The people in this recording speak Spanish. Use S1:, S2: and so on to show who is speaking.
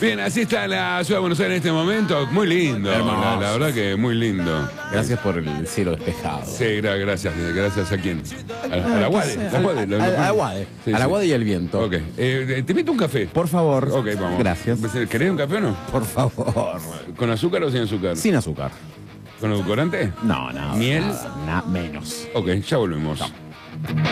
S1: Bien, así está la ciudad de Buenos Aires en este momento. Muy lindo. La verdad que muy lindo.
S2: Gracias por el cielo despejado.
S1: Sí, gracias. ¿Gracias a quién? A la Guade.
S2: A la Guade y al viento.
S1: Ok. ¿Te invito un café?
S2: Por favor.
S1: Ok, vamos.
S2: Gracias.
S1: ¿Querés un café o no?
S2: Por favor.
S1: ¿Con azúcar o sin azúcar?
S2: Sin azúcar.
S1: ¿Con edulcorante?
S2: No.
S1: ¿Miel?
S2: Nada, menos.
S1: Ok, ya volvemos.
S2: No.